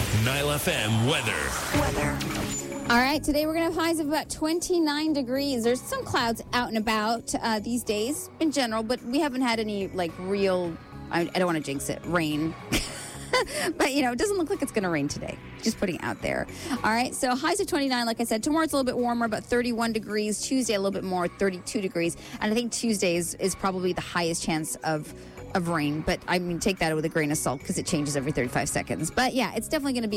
Nile FM weather. All right, today we're going to have highs of about 29 degrees. There's some clouds out and about these days in general, but we haven't had any, real, I don't want to jinx it, rain. But, it doesn't look like it's going to rain today. Just putting it out there. All right, so highs of 29, like I said. Tomorrow it's a little bit warmer, about 31 degrees. Tuesday a little bit more, 32 degrees. And I think Tuesday is probably the highest chance of rain. But, take that with a grain of salt because it changes every 35 seconds. But, yeah, it's definitely going to be